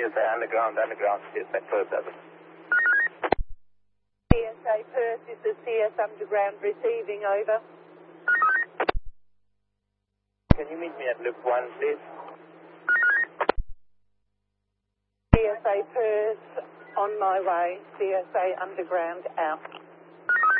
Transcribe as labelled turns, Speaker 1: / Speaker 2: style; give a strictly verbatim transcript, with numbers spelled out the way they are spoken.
Speaker 1: S A Underground, Underground, C S A Perth, over.
Speaker 2: C S A Perth, this is C S Underground receiving, over.
Speaker 1: Can you meet me at Loop one, please?
Speaker 2: C S A Perth, on my way. C S A Underground, out.